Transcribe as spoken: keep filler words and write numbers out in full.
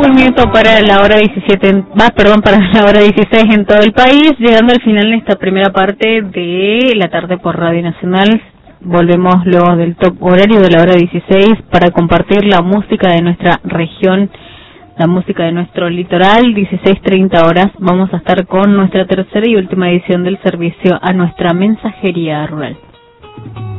un minuto para la hora diecisiete, va, perdón, para la hora dieciséis en todo el país, llegando al final de esta primera parte de la tarde por Radio Nacional. Volvemos luego del top horario de la hora dieciséis para compartir la música de nuestra región, la música de nuestro litoral. Dieciséis treinta horas vamos a estar con nuestra tercera y última edición del servicio a nuestra mensajería rural.